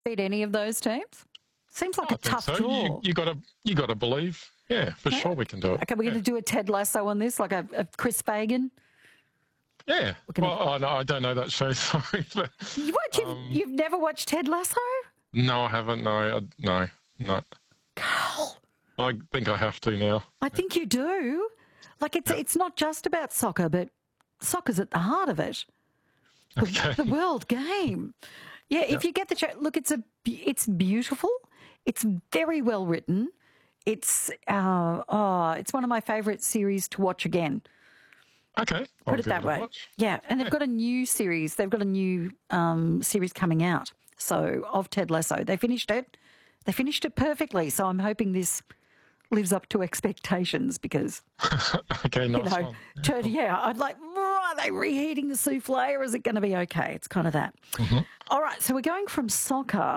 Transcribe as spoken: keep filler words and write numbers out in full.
beat any of those teams? Seems like I a think tough so. draw. You, you gotta, you gotta believe. Yeah, for Yeah. sure we can do it. Okay, we're yeah. going to do a Ted Lasso on this, like a, a Chris Fagan. Yeah. gonna- Well, I, no, I don't know that show. Sorry, but You, what, you've, um, you've never watched Ted Lasso? no, I haven't. No, I, no, no. Carl, I think I have to now. I think you do. Like, it's it's not just about soccer, but soccer's at the heart of it. The, Okay. the world game. Yeah, if you get the chance, look, it's a it's beautiful. It's very well written. It's uh, oh, it's one of my favourite series to watch again. Okay. I'll Put it give that a way. watch. Yeah, and they've got a new series. They've got a new um, series coming out. So of Ted Lasso, they finished it. They finished it perfectly. So I'm hoping this lives up to expectations because Okay, nice you know, one. turn, yeah, I'd like. Are they reheating the souffle, or is it going to be okay? It's kind of that. Mhm. All right, so we're going from soccer